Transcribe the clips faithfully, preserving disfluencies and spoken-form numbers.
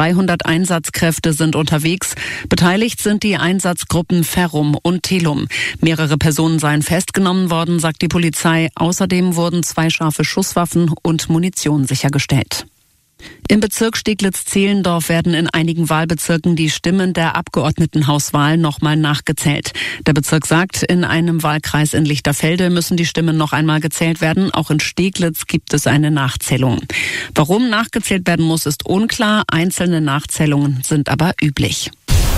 dreihundert Einsatzkräfte sind unterwegs. Beteiligt sind die Einsatzgruppen Ferrum und Telum. Mehrere Personen seien festgenommen worden, sagt die Polizei. Außerdem wurden zwei scharfe Schusswaffen und Munition sichergestellt. Im Bezirk Steglitz-Zehlendorf werden in einigen Wahlbezirken die Stimmen der Abgeordnetenhauswahl nochmal nachgezählt. Der Bezirk sagt, in einem Wahlkreis in Lichterfelde müssen die Stimmen noch einmal gezählt werden. Auch in Steglitz gibt es eine Nachzählung. Warum nachgezählt werden muss, ist unklar. Einzelne Nachzählungen sind aber üblich.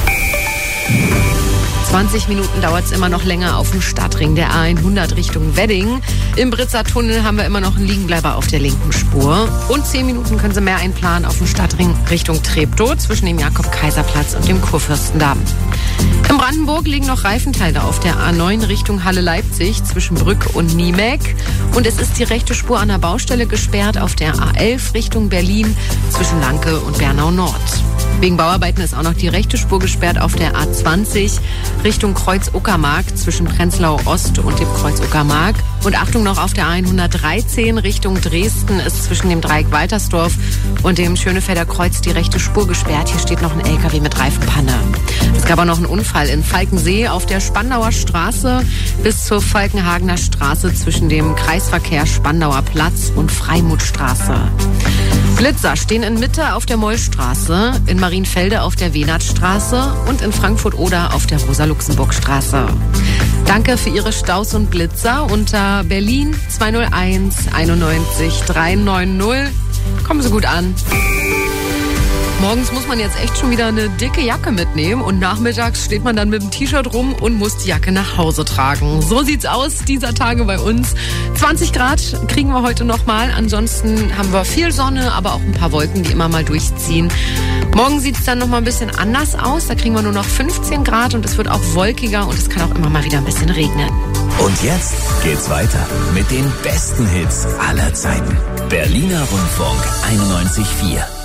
zwanzig Minuten dauert es immer noch länger auf dem Stadtring der A hundert Richtung Wedding. Im Britzer Tunnel haben wir immer noch einen Liegenbleiber auf der linken Spur. Und zehn Minuten können Sie mehr einplanen auf dem Stadtring Richtung Treptow zwischen dem Jakob-Kaiser-Platz und dem Kurfürstendamm. In Brandenburg liegen noch Reifenteile auf der A neun Richtung Halle-Leipzig zwischen Brück und Niemek. Und es ist die rechte Spur an der Baustelle gesperrt auf der A elf Richtung Berlin zwischen Lanke und Bernau-Nord. Wegen Bauarbeiten ist auch noch die rechte Spur gesperrt auf der A zwanzig Richtung Kreuz-Uckermark zwischen Prenzlau Ost und dem Kreuz-Uckermark. Und Achtung noch auf der A hundertdreizehn Richtung Dresden ist zwischen dem Dreieck Waltersdorf und dem Schönefelder Kreuz die rechte Spur gesperrt. Hier steht noch ein L K W mit Reifenpanne. Es gab auch noch einen Unfall in Falkensee auf der Spandauer Straße bis zur Falkenhagener Straße zwischen dem Kreisverkehr Spandauer Platz und Freimutstraße. Blitzer stehen in Mitte auf der Mollstraße, in Marienfelde auf der Wenatstraße und in Frankfurt-Oder auf der Rosa-Luxemburg-Straße. Danke für Ihre Staus und Blitzer unter Berlin zwei null eins einundneunzig drei neun null. Kommen Sie gut an. Morgens muss man jetzt echt schon wieder eine dicke Jacke mitnehmen und nachmittags steht man dann mit dem T-Shirt rum und muss die Jacke nach Hause tragen. So sieht's aus dieser Tage bei uns. zwanzig Grad kriegen wir heute nochmal. Ansonsten haben wir viel Sonne, aber auch ein paar Wolken, die immer mal durchziehen. Morgen sieht's dann nochmal ein bisschen anders aus. Da kriegen wir nur noch fünfzehn Grad und es wird auch wolkiger und es kann auch immer mal wieder ein bisschen regnen. Und jetzt geht's weiter mit den besten Hits aller Zeiten. Berliner Rundfunk einundneunzig Komma vier.